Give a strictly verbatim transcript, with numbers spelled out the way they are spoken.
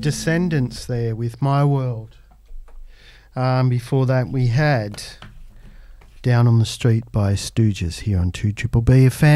Descendants there with My World. Um, before that we had Down on the Street by Stooges here on two Triple B, a fan